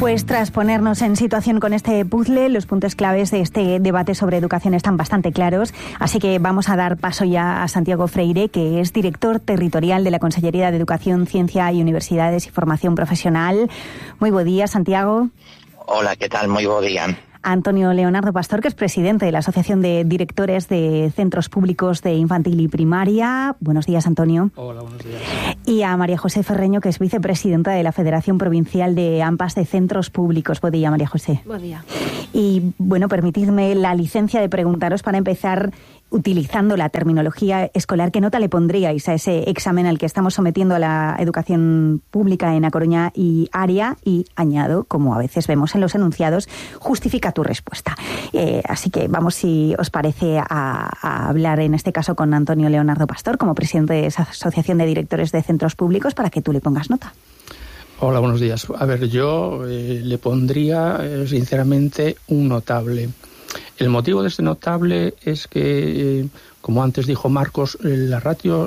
Pues tras ponernos en situación con este puzzle, los puntos claves de este debate sobre educación están bastante claros, así que vamos a dar paso ya a Santiago Freire, que es director territorial de la Consellería de Educación, Ciencia y Universidades y Formación Profesional. Muy buen día, Santiago. Hola, ¿qué tal? Muy buen día. Antonio Leonardo Pastor, que es presidente de la Asociación de Directores de Centros Públicos de Infantil y Primaria. Buenos días, Antonio. Hola, buenos días. Y a María José Ferreño, que es vicepresidenta de la Federación Provincial de AMPAs de Centros Públicos. Buen día, María José. Buen día. Y, bueno, permitidme la licencia de preguntaros para empezar, utilizando la terminología escolar, ¿qué nota le pondríais a ese examen al que estamos sometiendo a la educación pública en A Coruña y área? Y añado, como a veces vemos en los enunciados, justifica tu respuesta. Así que vamos, si os parece, a hablar en este caso con Antonio Leonardo Pastor, como presidente de esa Asociación de Directores de Centros Públicos, para que tú le pongas nota. Hola, buenos días. A ver, yo le pondría, sinceramente, un notable. El motivo de este notable es que, como antes dijo Marcos, la ratio,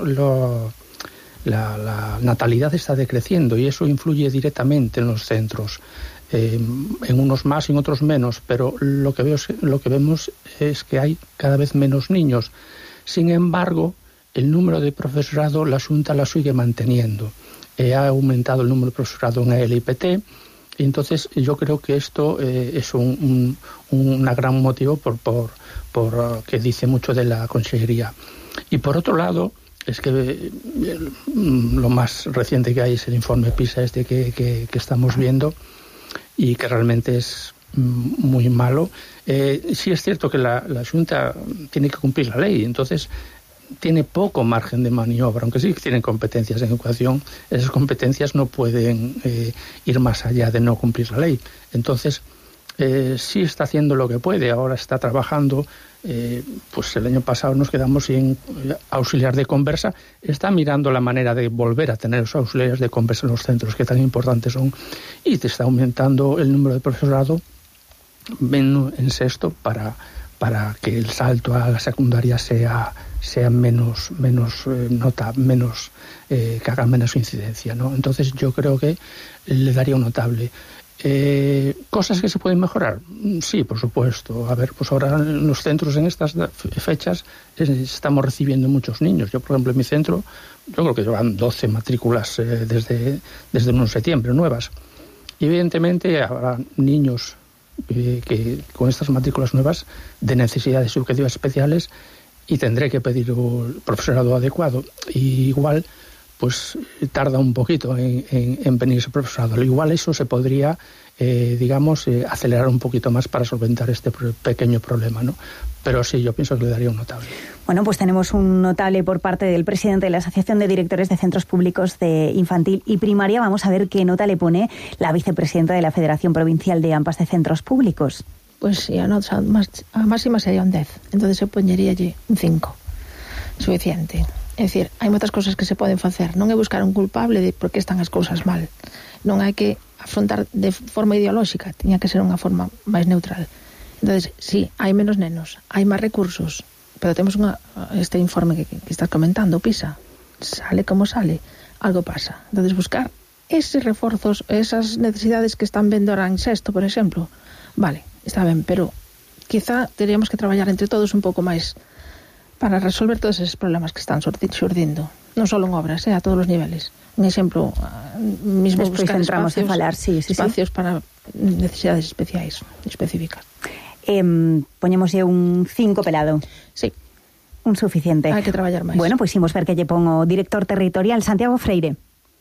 la natalidad está decreciendo y eso influye directamente en los centros. En unos más y en otros menos, pero lo que vemos es que hay cada vez menos niños. Sin embargo, el número de profesorado, la Xunta la sigue manteniendo. Ha aumentado el número de profesorado en el IPT. Y entonces yo creo que esto es un gran motivo por que dice mucho de la Consellería. Y por otro lado, es que lo más reciente que hay es el informe PISA que estamos viendo y que realmente es muy malo. Sí es cierto que la Xunta tiene que cumplir la ley, entonces tiene poco margen de maniobra, aunque sí tienen competencias en educación, esas competencias no pueden ir más allá de no cumplir la ley. Entonces, sí está haciendo lo que puede, ahora está trabajando, pues el año pasado nos quedamos sin auxiliar de conversa, está mirando la manera de volver a tener esos auxiliares de conversa en los centros que tan importantes son, y te está aumentando el número de profesorado en sexto para que el salto a la secundaria sea menos que haga menos incidencia, ¿no? Entonces yo creo que le daría un notable. ¿Cosas que se pueden mejorar? Sí, por supuesto. A ver, pues ahora en los centros en estas fechas estamos recibiendo muchos niños. Yo, por ejemplo, en mi centro, yo creo que llevan 12 matrículas desde el 1 de septiembre, nuevas. Y evidentemente habrá niños que con estas matrículas nuevas de necesidades educativas especiales y tendré que pedir el profesorado adecuado. Y igual pues tarda un poquito en venir ese profesorado. Igual eso se podría, acelerar un poquito más para solventar este pequeño problema, ¿no? Pero sí, yo pienso que le daría un notable. Bueno, pues tenemos un notable por parte del presidente de la Asociación de Directores de Centros Públicos de Infantil y Primaria. Vamos a ver qué nota le pone la vicepresidenta de la Federación Provincial de AMPAs de Centros Públicos. Pues si a máxima sería un 10, entonces se poñería allí un 5, suficiente. É dicir, hai moitas cousas que se poden facer, non é buscar un culpable de por que están as cousas mal, non hai que afrontar de forma ideolóxica, tiña que ser unha forma máis neutral. Entonces, sí, hai menos nenos, hai máis recursos, pero temos este informe que estás comentando, PISA, sale como sale, algo pasa. Entonces, buscar eses reforzos, esas necesidades que están vendo ahora en sexto, por exemplo, vale, está ben, pero quizá teríamos que traballar entre todos un pouco máis para resolver todos esos problemas que están surdindo, non só en obras, a todos os niveles. Un exemplo, mismo despois buscar espacios para necesidades específicas. Poñémoslle un 5 pelado. Sí. Un suficiente. Hai que traballar máis. Bueno, pois imos ver que lle pongo director territorial, Santiago Freire.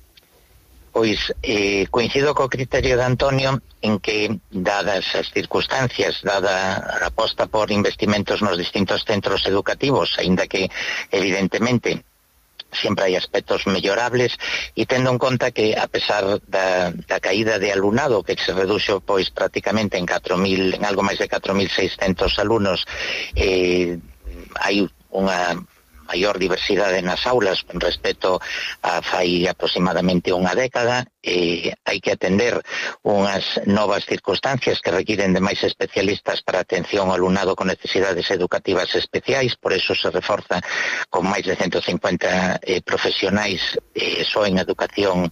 Pois coincido co criterio de Antonio en que, dadas as circunstancias, dada a aposta por investimentos nos distintos centros educativos, aínda que evidentemente sempre hai aspectos mellorables, e tendo en conta que a pesar da caída de alumnado que se reduxo pois prácticamente en algo máis de 4.600 alumnos, hai unha maior diversidade nas aulas con respecto a fai aproximadamente unha década. Hai que atender unhas novas circunstancias que requiren de máis especialistas para atención ao alumnado con necesidades educativas especiais, por eso se reforza con máis de 150 profesionais só en educación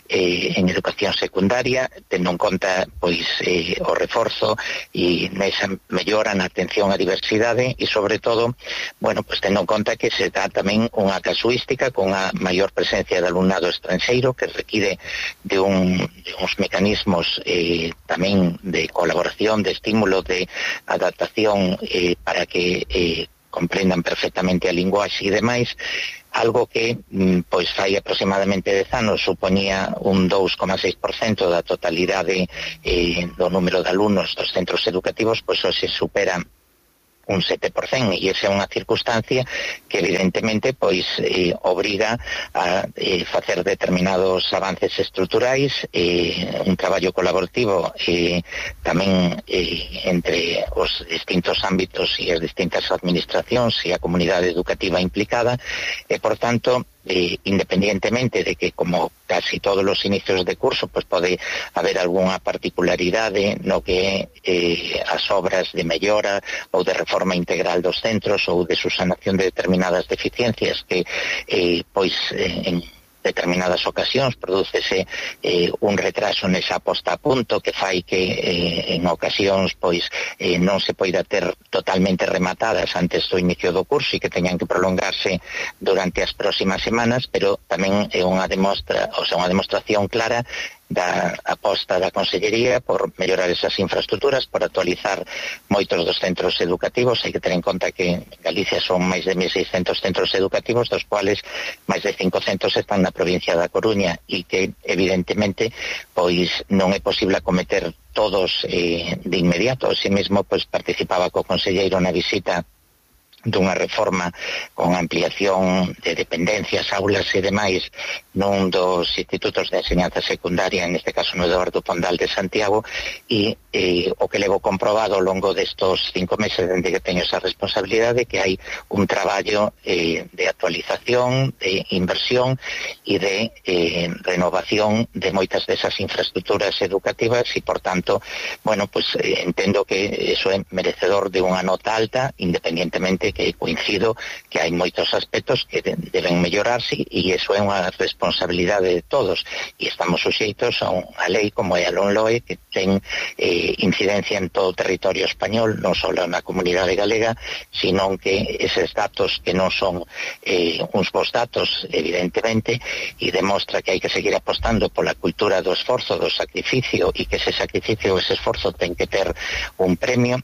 secundaria, tendo en conta pois o reforzo e nesa mellora na atención á diversidade e sobre todo, bueno, pois tendo en conta que se dá tamén unha casuística con a maior presencia de alumnado estranxeiro que require de uns mecanismos tamén de colaboración, de estímulo, de adaptación para que comprendan perfectamente a linguaxe e demais, algo que pois fai aproximadamente 10 anos supoñía un 2,6% da totalidade do número de alumnos dos centros educativos, pois hoxe supera un 7%, e esa é unha circunstancia que evidentemente pois obriga a facer determinados avances estruturais, un traballo colaborativo tamén entre os distintos ámbitos e as distintas administracións e a comunidade educativa implicada, e por tanto independientemente de que como casi todos os inicios de curso pues pode haber algunha particularidade no que as obras de mellora ou de reforma integral dos centros ou de subsanación de determinadas deficiencias que pois en determinadas ocasións prodúcese un retraso nesa posta a punto que fai que en ocasións pois non se poida ter totalmente rematadas antes do inicio do curso e que teñan que prolongarse durante as próximas semanas, pero tamén é unha demostración clara da aposta da Consellería por mellorar esas infraestructuras, por actualizar moitos dos centros educativos. Hai que ter en conta que en Galicia son máis de 1.600 centros educativos, dos cuales máis de 500 están na provincia da Coruña, e que evidentemente pois non é posible acometer todos de inmediato. Así mesmo pois participaba co conselleiro na visita dunha reforma con ampliación de dependencias, aulas e demais nun dos institutos de enseñanza secundaria, en este caso no Eduardo Pondal de Santiago, e o que levo comprobado ao longo destos 5 meses dende que teño esa responsabilidade, que hai un traballo de actualización, de inversión e de renovación de moitas desas infraestructuras educativas, e por tanto, bueno, pues entendo que eso é merecedor de unha nota alta, independientemente que coincido que hai moitos aspectos que deben mellorarse, e iso é unha responsabilidade de todos, e estamos suxeitos a unha lei como é a LOMLOE, que ten incidencia en todo o territorio español, non só na comunidade galega, sino que eses datos que non son uns bons datos, evidentemente, e demostra que hai que seguir apostando pola cultura do esforzo, do sacrificio, e que ese sacrificio, ese esforzo ten que ter un premio,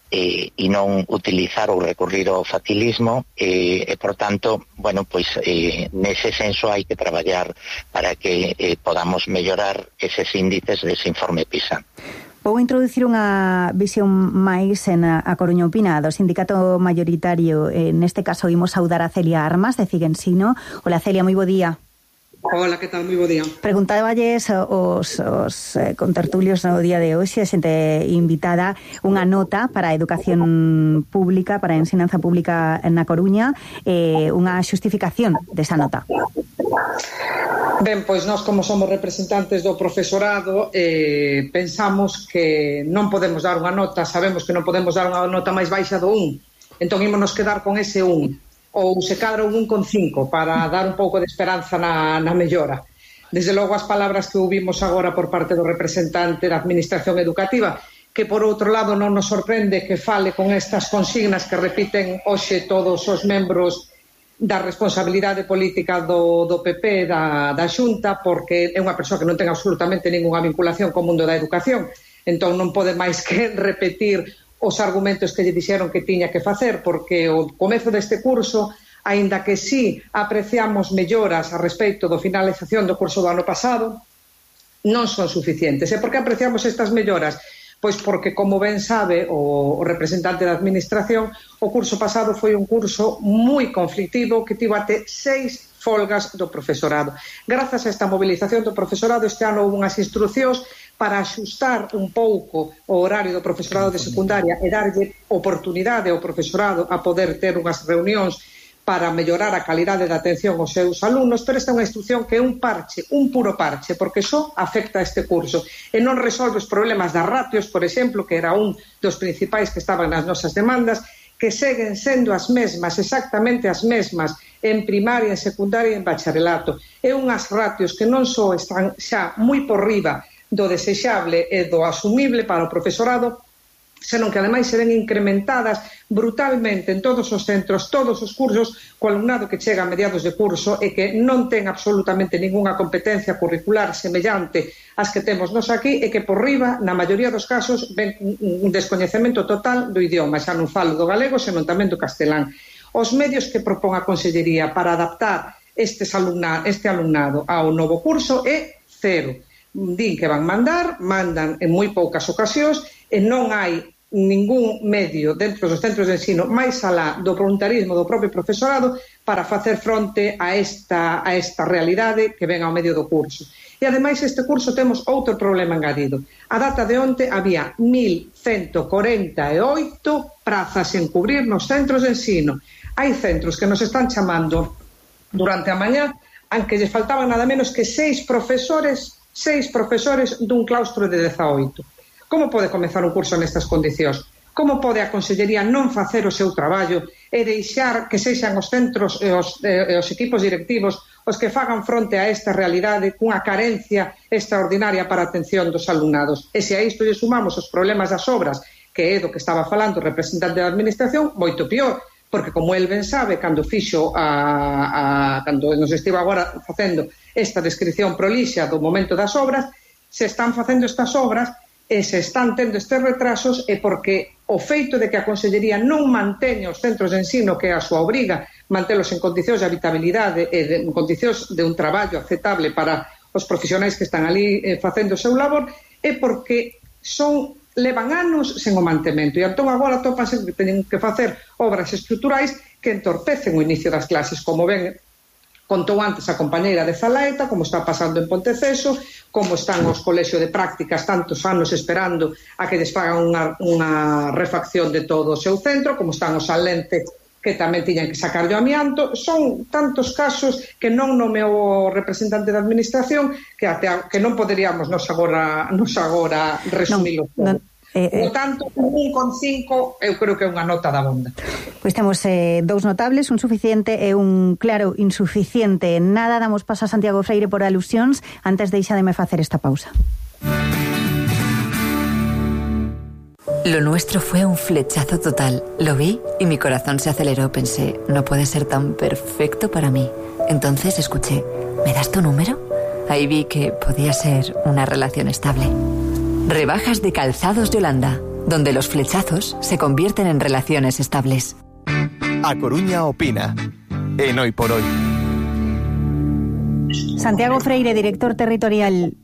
e non utilizar ou recurrir ao facilismo, e por tanto, bueno, pois nese senso hai que traballar para que podamos mellorar eses índices dese informe PISA. Vou introducir unha visión máis en a Coruña Opina, do sindicato maioritario. Neste caso imos saudar a Celia Armas, de Ciguensino. Hola Celia, moi bo día. Hola, que tal? Moi bo día. Preguntáballes os contertulios no día de hoxe, a xente invitada, unha nota para a educación pública, para a ensinanza pública na Coruña, unha xustificación desa nota. Ben, pois nós como somos representantes do profesorado pensamos que non podemos dar unha nota, sabemos que non podemos dar unha nota máis baixa do 1, entón ímonos quedar con ese 1. Ou se cadra un 1,5 para dar un pouco de esperanza na mellora. Desde logo as palabras que ouvimos agora por parte do representante da Administración Educativa, que por outro lado non nos sorprende que fale con estas consignas que repiten hoxe todos os membros da responsabilidade política do PP da Xunta, porque é unha persoa que non ten absolutamente ninguna vinculación co mundo da educación, entón non pode máis que repetir os argumentos que lle dixeron que tiña que facer, porque o comezo deste curso, aínda que sí apreciamos melloras a respecto da finalización do curso do ano pasado, non son suficientes. E por que apreciamos estas melloras? Pois porque, como ben sabe o representante da Administración, o curso pasado foi un curso moi conflictivo que tivo até 6 folgas do profesorado. Grazas a esta movilización do profesorado, este ano houve unhas instruccións para axustar un pouco o horario do profesorado de secundaria e darlle oportunidade ao profesorado a poder ter unhas reunións para mellorar a calidade da atención aos seus alumnos, pero esta é unha instrucción que é un parche, un puro parche, porque só afecta a este curso e non resolve os problemas das ratios, por exemplo, que era un dos principais que estaban nas nosas demandas, que seguen sendo as mesmas, exactamente as mesmas, en primaria, en secundaria e en bacharelato. É unhas ratios que non só están xa moi por riba do desexable e do asumible para o profesorado, senón que ademais se ven incrementadas brutalmente en todos os centros, todos os cursos, co alumnado que chega a mediados de curso e que non ten absolutamente ningunha competencia curricular semellante ás que temos nos aquí e que por riba, na maioría dos casos, ven un descoñecemento total do idioma, xa non falo do galego, senón tamén do castelán. Os medios que propón a Consellería para adaptar este alumnado ao novo curso é cero. Din que mandan en moi poucas ocasións e non hai ningún medio dentro dos centros de ensino máis alá do voluntarismo do propio profesorado para facer fronte a esta realidade que ven ao medio do curso. E ademais este curso temos outro problema engadido. A data de onte había 1.148 prazas en cubrir nos centros de ensino. Hai centros que nos están chamando durante a mañá en que lle faltaban nada menos que 6 profesores dun claustro de 18. Como pode comezar un curso nestas condicións? Como pode a Consellería non facer o seu traballo e deixar que sexan os centros e os equipos directivos os que fagan fronte a esta realidade cunha carencia extraordinaria para a atención dos alumnados? E se a isto lle sumamos os problemas das obras, que é do que estaba falando o representante da Administración, moito pior, porque como el ben sabe, cando cando nos estivo agora facendo esta descripción prolixa do momento das obras, se están facendo estas obras e se están tendo estes retrasos é porque o feito de que a Consellería non manteña os centros de ensino, que é a súa obriga, mantelos en condicións de habitabilidade e en condicións de un traballo aceptable para os profesionais que están ali facendo o seu labor, é porque levan anos sen o mantemento e entón agora atopanse que teñen que facer obras estruturais que entorpecen o inicio das clases, como ben contou antes a compañeira de Zalaeta, como está pasando en Ponteceso, como están os colexios de prácticas tantos anos esperando a que lles fagan unha refacción de todo o seu centro, como están os Salente, que tamén tiñan que sacar o amianto. Son tantos casos que non nomeou o representante da Administración que non poderíamos nos agora resumilo todo. Por tanto, un con 5 eu creo que é unha nota da bonda. Pois temos dous notables, un suficiente e un claro insuficiente. Nada, damos paso a Santiago Freire por alusións. Antes deixademe facer esta pausa. Lo nuestro fue un flechazo total. Lo vi y mi corazón se aceleró. Pensé, no puede ser tan perfecto para mí. Entonces escuché, ¿me das tu número? Ahí vi que podía ser una relación estable. Rebajas de Calzados Yolanda, donde los flechazos se convierten en relaciones estables. A Coruña opina, en Hoy por Hoy. Santiago Freire, director territorial.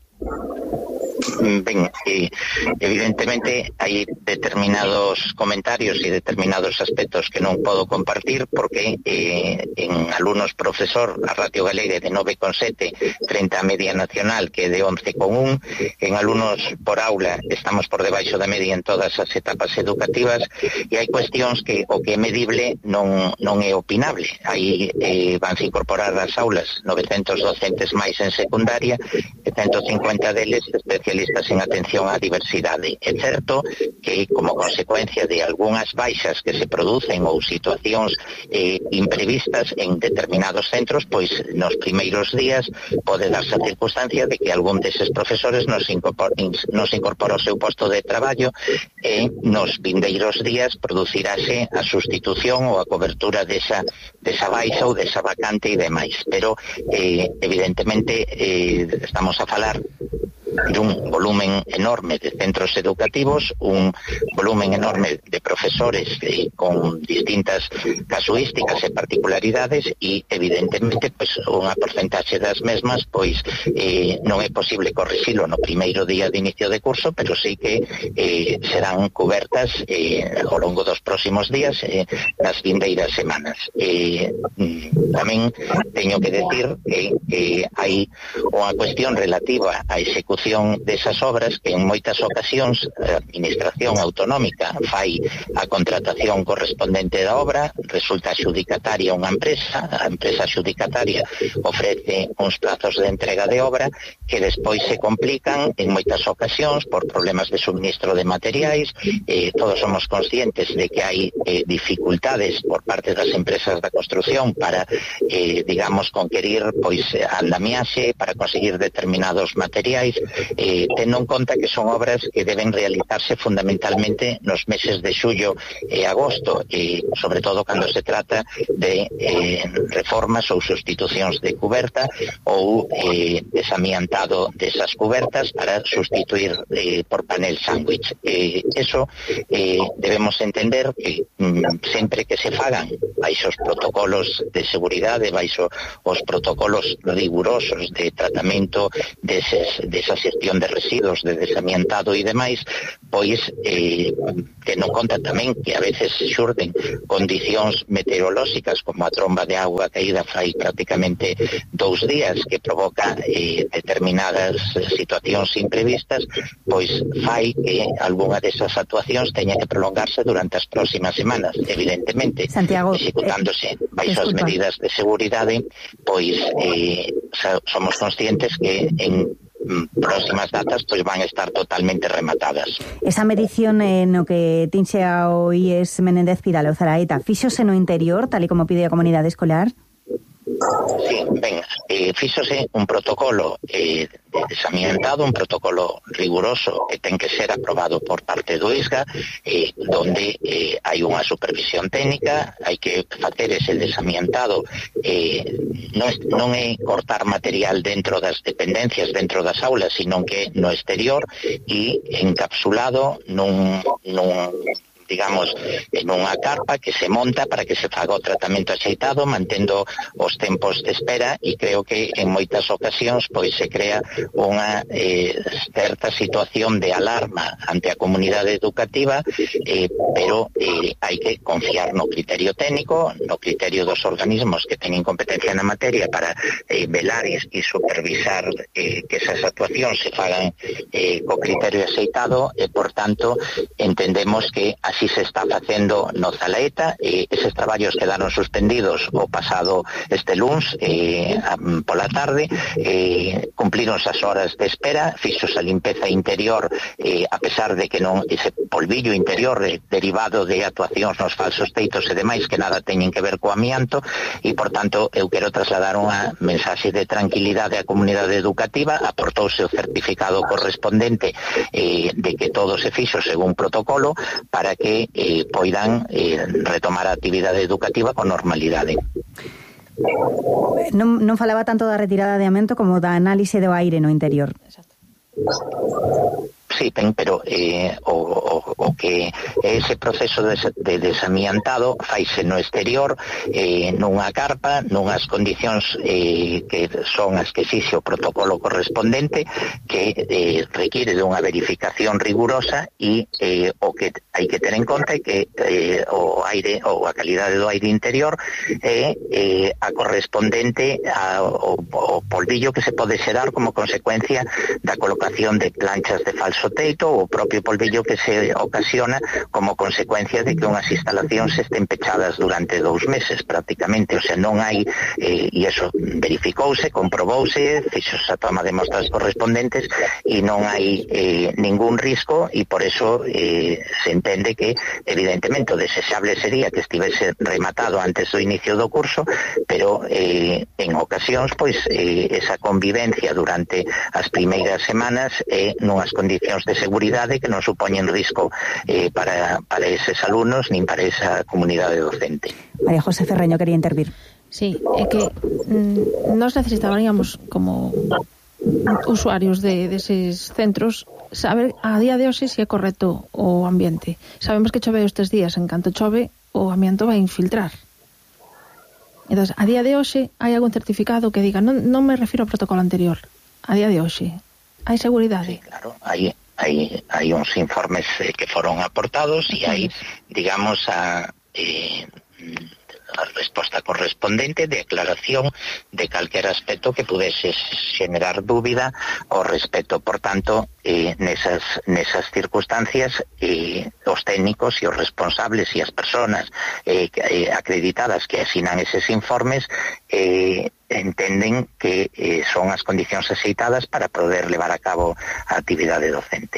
Ben, evidentemente hai determinados comentarios e determinados aspectos que non podo compartir porque en alumnos profesor a ratio galega é de 9,7 frente á media nacional que é de 11,1, en alumnos por aula estamos por debaixo da media en todas as etapas educativas e hai cuestións que o que é medible non é opinable. Aí vanse incorporar ás aulas 900 docentes máis en secundaria e 150 deles especialistas en atención á diversidade. É certo que como consecuencia de algunhas baixas que se producen ou situacións imprevistas en determinados centros, pois nos primeiros días pode darse a circunstancia de que algún deses profesores nos incorpora ao seu posto de traballo e nos vindeiros días producirase a sustitución ou a cobertura desa baixa ou desa vacante e demais. Pero evidentemente estamos a falar dun volumen enorme de centros educativos, un volumen enorme de profesores con distintas casuísticas e particularidades e evidentemente pois unha porcentaxe das mesmas pois non é posible corrixilo no primeiro día de inicio de curso, pero sí que serán cobertas ao longo dos próximos días nas vindeiras semanas. Tamén teño que decir que hai unha cuestión relativa á execución adxudicación desas obras, que en moitas ocasións a administración autonómica fai a contratación correspondente da obra, resulta adxudicataria unha empresa, a empresa adxudicataria ofrece uns plazos de entrega de obra que despois se complican en moitas ocasións por problemas de suministro de materiais. Todos somos conscientes de que hai dificultades por parte das empresas da construción para, digamos, conquerir pois andamiaxe, para conseguir determinados materiais, tendo en conta que son obras que deben realizarse fundamentalmente nos meses de xullo e agosto, sobre todo cando se trata de reformas ou sustitucións de cuberta ou desamiantado desas cubertas para sustituir por panel sándwich. Eso debemos entender que sempre que se fagan baixo os protocolos de seguridade, baixo os protocolos rigurosos de tratamento desa xestión de residuos, de desamiantado e demais, pois tendo en conta tamén que a veces xurden condicións meteorolóxicas como a tromba de agua caída fai prácticamente 2 días que provoca determinadas situacións imprevistas, pois fai que algunha desas actuacións teña que prolongarse durante as próximas semanas, evidentemente. Santiago, executándose baixo as medidas de seguridade, pois somos conscientes que en próximas datas pois van a estar totalmente rematadas. Esa medición no que tinxe ao IES Menéndez Pidal o Zaraeta, fíxose no interior, tal e como pide a comunidade escolar? Sí, ben, fíxose un protocolo de desamiantado, un protocolo riguroso que ten que ser aprobado por parte do ISGA, donde hai unha supervisión técnica, hai que facer ese desamiantado, non é cortar material dentro das dependencias, dentro das aulas, sino que no exterior e encapsulado digamos, en unha carpa que se monta para que se faga o tratamento axeitado, mantendo os tempos de espera, e creo que en moitas ocasións pois se crea unha certa situación de alarma ante a comunidade educativa, pero hai que confiar no criterio técnico, no criterio dos organismos que teñen competencia na materia para velar e supervisar que esas actuacións se fagan co criterio axeitado, e por tanto entendemos que así se está facendo no Zalaeta. Eses traballos quedaron suspendidos o pasado este luns pola tarde, cumplironse as horas de espera, fixos a limpeza interior, a pesar de que non ese polvillo interior derivado de actuacións nos falsos teitos e demais que nada teñen que ver co amianto, e por tanto eu quero trasladar unha mensaxe de tranquilidade á comunidade educativa. Aportouse o certificado correspondente de que todo se fixo según protocolo para que poidan retomar a actividade educativa con normalidade. Non falaba tanto da retirada de amento como da análise do aire no interior. Exacto. Sí, pero o que ese proceso de desamiantado faise no exterior, nunha carpa, nunhas condicións que son as que exixe o protocolo correspondente, que requiere dunha verificación rigurosa, e o que hai que ter en conta é que o aire ou a calidade do aire interior é a correspondente ao polvillo que se pode xerar como consecuencia da colocación de planchas de falso teito, ou o propio polvillo que se ocasiona como consecuencia de que unhas instalacións estén pechadas durante 2 meses prácticamente. O sea, non hai, e iso verificouse, comprobouse, fixose a toma de mostras correspondentes, e non hai ningún risco, e por eso se entende que evidentemente o desexable sería que estivese rematado antes do inicio do curso, pero en ocasións pois esa convivencia durante as primeiras semanas nunhas condicións de seguridade que non supoñen risco para eses alumnos nin para esa comunidade docente. María José Ferreño quería intervir. Sí, é que nós necesitaríamos como usuarios deses centros saber a día de hoxe se é correcto o ambiente. Sabemos que chove estes días, en canto chove o amianto vai infiltrar. Entón, a día de hoxe hai algún certificado que diga, non me refiro ao protocolo anterior, a día de hoxe hai seguridade. Sí, claro, hai uns informes que foron aportados, e hai, digamos, a resposta correspondente de aclaración de calquer aspecto que pudese xenerar dúbida ao respecto. Por tanto, nesas circunstancias, os técnicos e os responsables e as persoas acreditadas que asinan eses informes entenden que son as condicións axeitadas para poder levar a cabo a actividade docente.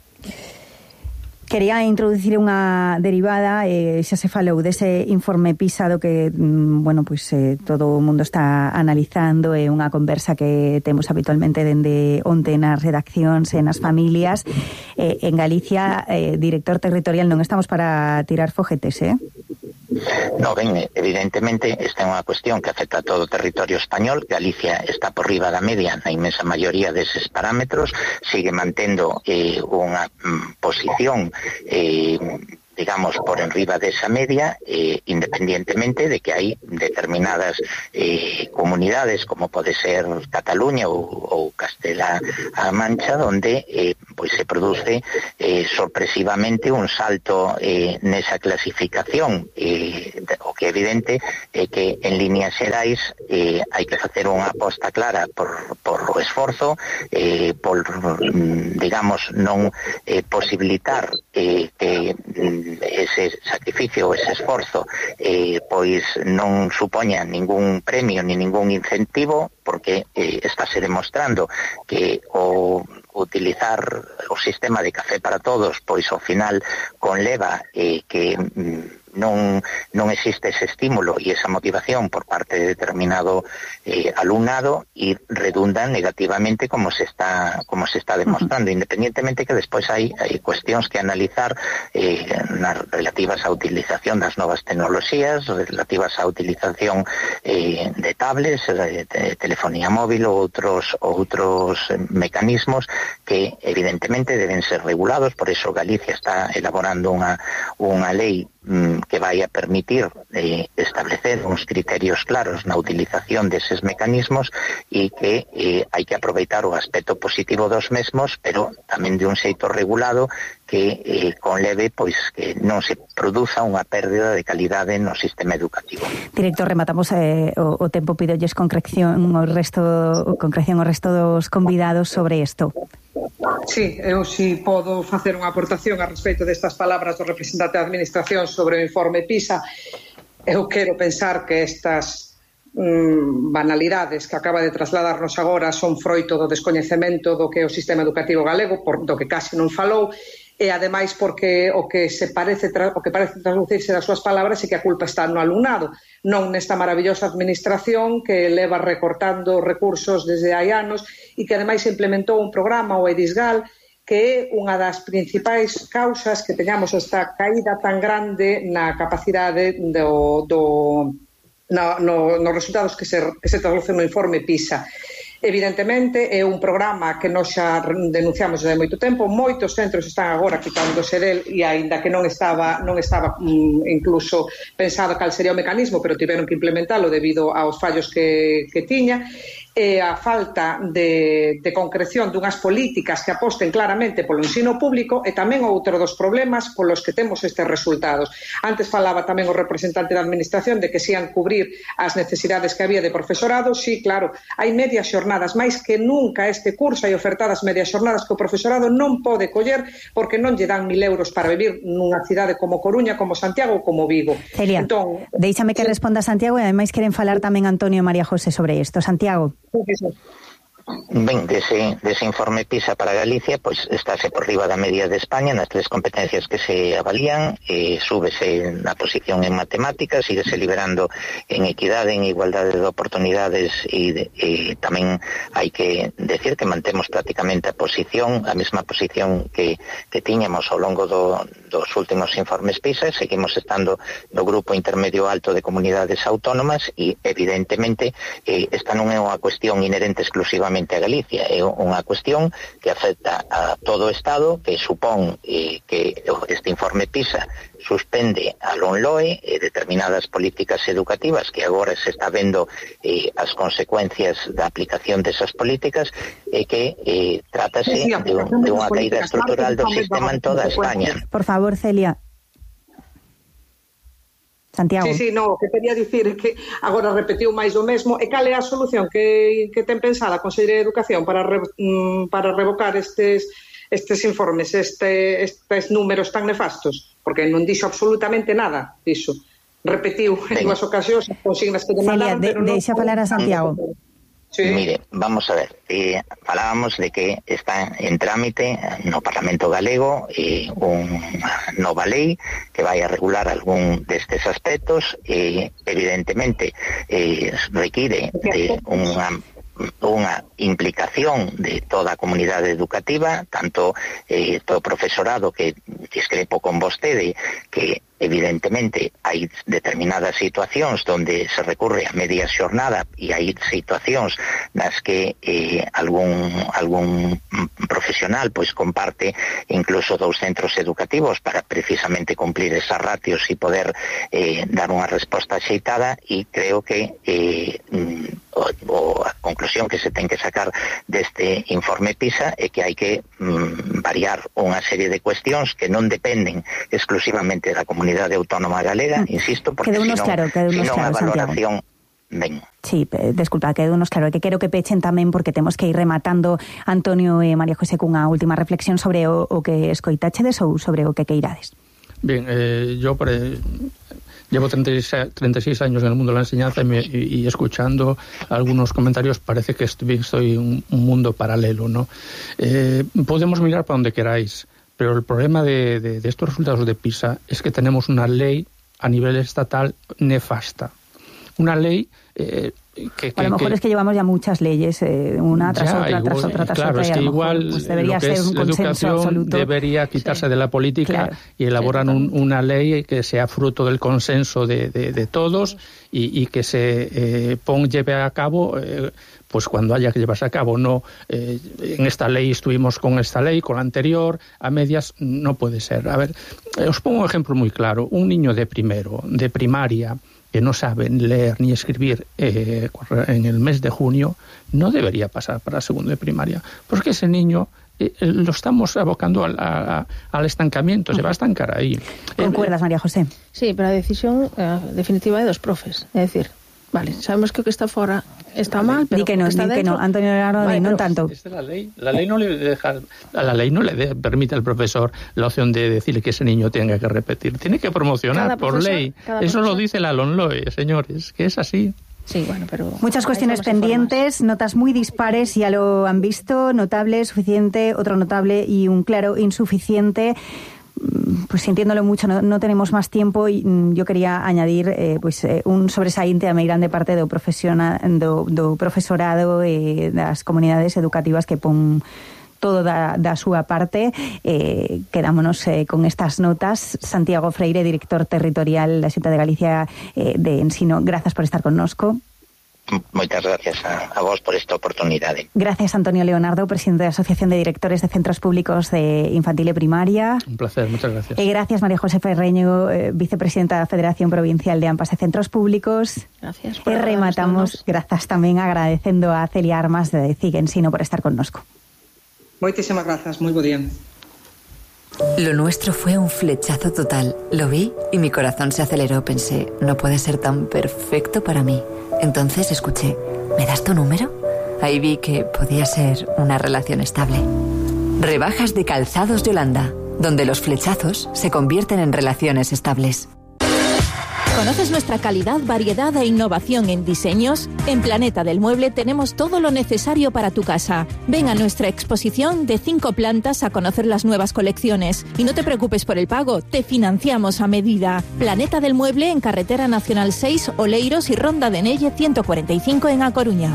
Quería introducir unha derivada, xa se falou dese informe PISA do que, todo o mundo está analizando, é unha conversa que temos habitualmente dende onte nas redaccións e nas familias. En Galicia, director territorial, non estamos para tirar foguetes, No, ben, evidentemente esta é unha cuestión que afecta a todo o territorio español. Galicia está por riba da media na inmensa maioría deses parámetros, sigue mantendo unha posición digamos, por enriba desa media, independientemente de que hai determinadas comunidades, como pode ser Cataluña ou Castela-A Mancha, donde pois se produce sorpresivamente un salto nesa clasificación. O que é evidente é que en líneas xerais hai que facer unha aposta clara por o esforzo, por, digamos, non posibilitar que ese sacrificio, ese esforzo pois non supoña ningún premio ni ningún incentivo, porque estáse demostrando que o utilizar o sistema de café para todos pois ao final conleva que non existe ese estímulo e esa motivación por parte de determinado alumnado e redunda negativamente como se está demostrando, independientemente que despois hai cuestións que analizar relativas á utilización das novas tecnoloxías, relativas á utilización de tablets, de telefonía móvil ou outros mecanismos que evidentemente deben ser regulados. Por eso Galicia está elaborando unha lei que vai a permitir establecer uns criterios claros na utilización deses mecanismos e que hai que aproveitar o aspecto positivo dos mesmos, pero tamén de un xeito regulado que conleve pois que non se produza unha pérdida de calidade no sistema educativo. Director, rematamos o tempo, pidolles concreción ao resto dos convidados sobre isto. Sí, eu si podo facer unha aportación a respecto destas palabras do representante da Administración sobre o informe PISA. Eu quero pensar que estas banalidades que acaba de trasladarnos agora son froito do descoñecemento do que é o sistema educativo galego, do que casi non falou, e ademais porque o que parece traducirse das súas palabras é que a culpa está no alumnado, non nesta maravillosa administración que leva recortando recursos desde hai anos e que ademais implementou un programa, o EDISGAL, que é unha das principais causas que teñamos esta caída tan grande na capacidade nos resultados que se traducen no informe PISA. Evidentemente é un programa que nós xa denunciamos desde moito tempo. Moitos centros están agora quitándose del e aínda que non estaba incluso pensado cal sería o mecanismo, pero tiveron que implementalo debido aos fallos que tiña, e a falta de concreción dunhas políticas que aposten claramente polo ensino público é tamén outro dos problemas polos que temos estes resultados. Antes falaba tamén o representante da Administración de que se ian cubrir as necesidades que había de profesorado. Sí, claro, hai medias xornadas, máis que nunca este curso hai ofertadas medias xornadas que o profesorado non pode coller porque non lle dan 1.000 euros para vivir nunha cidade como Coruña, como Santiago ou como Vigo. Celia, deixame que responda Santiago e ademais queren falar tamén Antonio e María José sobre isto. Santiago. Ben, dese informe PISA para Galicia, pois estáse por riba da media de España nas tres competencias que se avalían, súbese na posición en matemáticas, síguese liberando en equidade, en igualdade de oportunidades e tamén hai que decir que mantemos prácticamente a mesma posición que tiñamos ao longo dos últimos informes PISA. Seguimos estando no grupo intermedio alto de comunidades autónomas e evidentemente esta non é unha cuestión inherente exclusivamente a Galicia, é unha cuestión que afecta a todo o Estado, que supón que este informe PISA suspende a LOMLOE determinadas políticas educativas que agora se está vendo as consecuencias da aplicación desas políticas e que trátase de unha caída estrutural do sistema en toda España. Por favor, Celia. Santiago. Sí, no, que quería dicir que agora repetiu máis o mesmo. E cal é a solución que ten pensada a Consellería de Educación para revocar estes informes, estes números tan nefastos? Porque non dixo absolutamente nada disso. Repetiu en dúas ocasións as consignas que demandaron, pero non... Deixa falar a Santiago. Sí. Mire, vamos a ver, falábamos de que está en trámite no Parlamento Galego unha nova lei que vai a regular algún destes aspectos e evidentemente require de unha implicación de toda a comunidade educativa, tanto todo profesorado, que discrepo con vostede que evidentemente hai determinadas situacións onde se recurre a media xornada e hai situacións nas que algún profesional pois comparte incluso 2 centros educativos para precisamente cumplir esas ratios e poder dar unha resposta axeitada, e creo que a conclusión que se ten que sacar deste informe PISA é que hai que variar unha serie de cuestións que non dependen exclusivamente da comunidade autónoma galega, insisto, porque senón a valoración ben. Sí, desculpa, quedounos claro, que quero que pechen tamén porque temos que ir rematando, Antonio e María José, cunha última reflexión sobre o que escoitachedes ou sobre o que queirades. Bien, yo llevo 36 años en el mundo de la enseñanza y escuchando algunos comentarios parece que estoy en un mundo paralelo, ¿no? Podemos mirar para donde queráis, pero el problema de estos resultados de PISA es que tenemos una ley a nivel estatal nefasta. Una ley que a lo mejor es que llevamos ya muchas leyes, una tras otra. Claro, es que igual pues debería ser un la educación debería quitarse de la política, claro, y elaborar una ley que sea fruto del consenso de todos y que se lleve a cabo pues cuando haya que llevarse a cabo. No, en esta ley estuvimos con esta ley, con la anterior, a medias no puede ser. A ver, os pongo un ejemplo muy claro. Un niño de primero, de primaria, que no saben leer ni escribir en el mes de junio, no debería pasar para segundo de primaria, porque ese niño lo estamos abocando al estancamiento, se va a estancar ahí. ¿Concuerdas, María José? Sí, pero a decisión definitiva de dos profes, é dicir, vale, sabemos que o que está fora está mal, pero que no, Antonio Leonardo, vale, no tanto. Esta es la ley. La ley no le permite al profesor la opción de decirle que ese niño tenga que repetir. Tiene que promocionar por ley. Eso lo dice la LOMLOE, señores, que es así. Sí, bueno, pero muchas cuestiones pendientes, notas muy dispares, ya lo han visto, notable, suficiente, otro notable y un claro insuficiente. Pues sintiéndolo mucho, no tenemos más tiempo e yo quería añadir un sobresaínte a moi grande parte do profesorado e das comunidades educativas que pon todo da súa parte. Quedámonos con estas notas. Santiago Freire, director territorial da Xunta de Galicia de Ensino, grazas por estar connosco. Moitas gracias a vos por esta oportunidade. Gracias, Antonio Leonardo, presidente da Asociación de Directores de Centros Públicos de Infantil e Primaria. Un placer, muchas gracias. E gracias, María José Ferreño, vicepresidenta da Federación Provincial de AMPAs e Centros Públicos. Gracias. E rematamos, grazas tamén agradecendo a Celia Armas de CIG Ensino por estar connosco. Moitísimas grazas, moi bo día. Lo nuestro fue un flechazo total. Lo vi y mi corazón se aceleró. Pensé, no puede ser tan perfecto para mí. Entonces escuché, ¿me das tu número? Ahí vi que podía ser una relación estable. Rebajas de Calzados Yolanda, donde los flechazos se convierten en relaciones estables. ¿Conoces nuestra calidad, variedad e innovación en diseños? En Planeta del Mueble tenemos todo lo necesario para tu casa. Ven a nuestra exposición de 5 plantas a conocer las nuevas colecciones. Y no te preocupes por el pago, te financiamos a medida. Planeta del Mueble en Carretera Nacional 6, Oleiros y Ronda de Nelle 145 en A Coruña.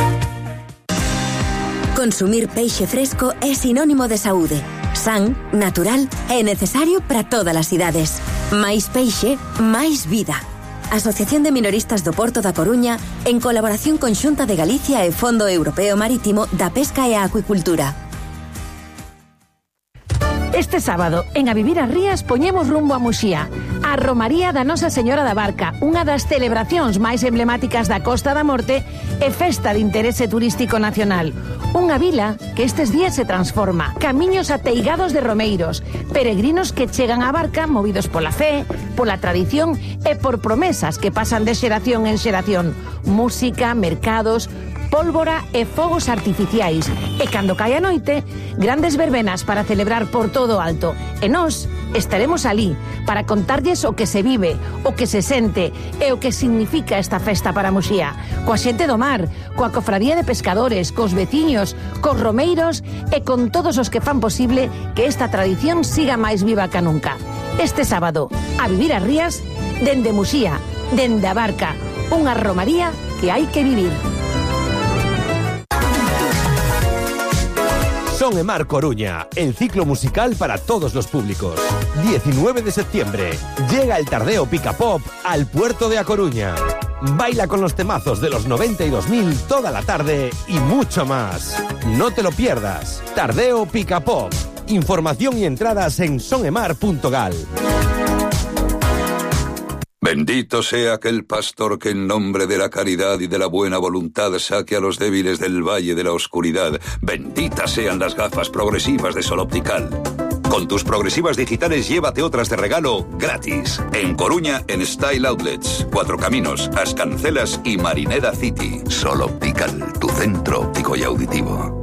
Consumir peixe fresco é sinónimo de saúde. San, natural e necesario para todas as idades. Máis peixe, máis vida. Asociación de Minoristas do Porto da Coruña, en colaboración con Xunta de Galicia e Fondo Europeo Marítimo da Pesca e a Acuicultura. Este sábado, en A Vivir as Rías, poñemos rumbo a Muxía, a Romaría da Nosa Señora da Barca, unha das celebracións máis emblemáticas da Costa da Morte e festa de interese turístico nacional. Unha vila que estes días se transforma. Camiños ateigados de romeiros, peregrinos que chegan á barca movidos pola fe, pola tradición e por promesas que pasan de xeración en xeración. Música, mercados, pólvora e fogos artificiais. E cando cae a noite, grandes verbenas para celebrar por todo alto. E nós estaremos alí para contarlles o que se vive, o que se sente e o que significa esta festa para Muxía. Coa xente do mar, coa cofradía de pescadores, cos veciños, cos romeiros e con todos os que fan posible que esta tradición siga máis viva que nunca. Este sábado, A Vivir as Rías, dende Muxía, dende a Barca, unha romaría que hai que vivir. Son e Mar Coruña, el ciclo musical para todos los públicos. 19 de septiembre, llega el Tardeo Pica Pop al puerto de A Coruña. Baila con los temazos de los 90 y 2000 toda la tarde y mucho más. No te lo pierdas. Tardeo Pica Pop. Información y entradas en sonemar.gal. Bendito sea aquel pastor que en nombre de la caridad y de la buena voluntad saque a los débiles del valle de la oscuridad. Benditas sean las gafas progresivas de Sol Optical. Con tus progresivas digitales llévate otras de regalo gratis. En Coruña, en Style Outlets, Cuatro Caminos, As Cancelas y Marineda City. Sol Optical, tu centro óptico y auditivo.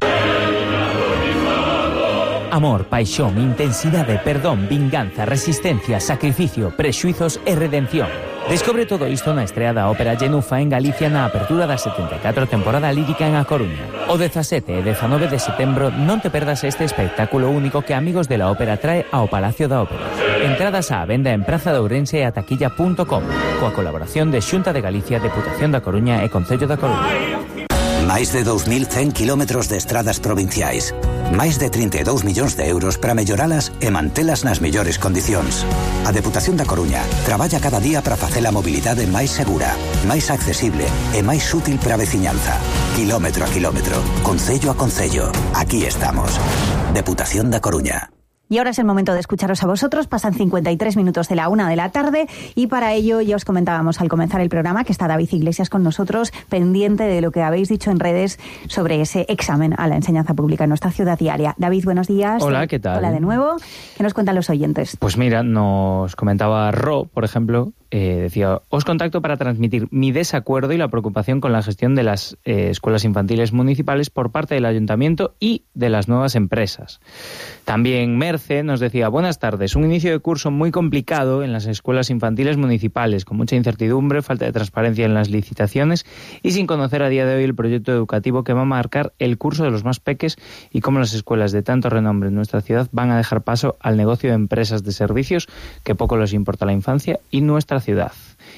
Amor, paixón, intensidade, perdón, vinganza, resistencia, sacrificio, prexuizos e redención. Descobre todo isto na estrea da ópera Genufa en Galicia na apertura da 74 temporada lírica en A Coruña. O 17 e 19 de setembro non te perdas este espectáculo único que Amigos de la Ópera trae ao Palacio da Ópera. Entradas á venda en Praza de Ourense e a taquilla.com, coa colaboración de Xunta de Galicia, Deputación da Coruña e Concello da Coruña. Máis de 2.100 kilómetros de estradas provinciais. Máis de 32 millóns de euros para melloralas e mantelas nas mellores condicións. A Deputación da Coruña traballa cada día para facer a mobilidade máis segura, máis accesible e máis útil para a veciñanza. Kilómetro a kilómetro, concello a concello. Aquí estamos. Deputación da Coruña. Y ahora es el momento de escucharos a vosotros. Pasan 53 minutos de la 1 de la tarde y para ello ya os comentábamos al comenzar el programa que está David Iglesias con nosotros, pendiente de lo que habéis dicho en redes sobre ese examen a la enseñanza pública en nuestra ciudad diaria. David, buenos días. Hola, ¿qué tal? Hola de nuevo. ¿Qué nos cuentan los oyentes? Pues mira, nos comentaba Ro, por ejemplo, decía, os contacto para transmitir mi desacuerdo y la preocupación con la gestión de las escuelas infantiles municipales por parte del ayuntamiento y de las nuevas empresas. También Merce nos decía, buenas tardes, un inicio de curso muy complicado en las escuelas infantiles municipales, con mucha incertidumbre, falta de transparencia en las licitaciones y sin conocer a día de hoy el proyecto educativo que va a marcar el curso de los más peques y cómo las escuelas de tanto renombre en nuestra ciudad van a dejar paso al negocio de empresas de servicios que poco les importa la infancia y nuestra ciudad.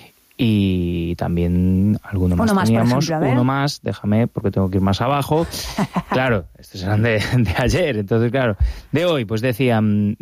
Y también alguno más teníamos, por ejemplo, uno más, déjame porque tengo que ir más abajo. Claro, estos eran de ayer, entonces claro, de hoy pues nos decían,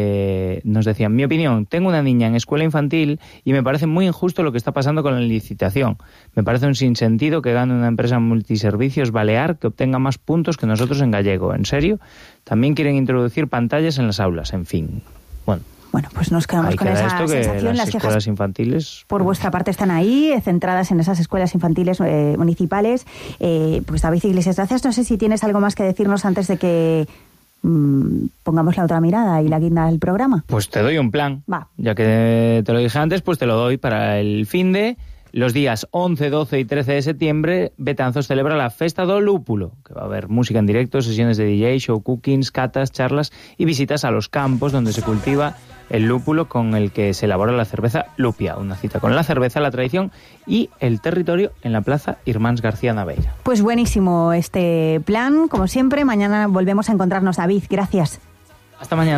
mi opinión, tengo una niña en escuela infantil y me parece muy injusto lo que está pasando con la licitación. Me parece un sinsentido que gane una empresa multiservicios balear que obtenga más puntos que nosotros en gallego. ¿En serio? También quieren introducir pantallas en las aulas, en fin. Bueno, pues nos quedamos con esa sensación. Las escuelas infantiles, por vuestra parte, están ahí, centradas en esas escuelas infantiles municipales. Pues David Iglesias, gracias. No sé si tienes algo más que decirnos antes de que pongamos la otra mirada y la guinda del programa. Pues te doy un plan. Va. Ya que te lo dije antes, pues te lo doy para el finde. Los días 11, 12 y 13 de septiembre, Betanzos celebra la Festa do Lúpulo, que va a haber música en directo, sesiones de DJ, show cookings, catas, charlas y visitas a los campos donde se cultiva el lúpulo con el que se elabora la cerveza Lupia. Una cita con la cerveza, la tradición y el territorio en la Plaza Irmáns García Naveira. Pues buenísimo este plan, como siempre. Mañana volvemos a encontrarnos, David. Gracias. Hasta mañana.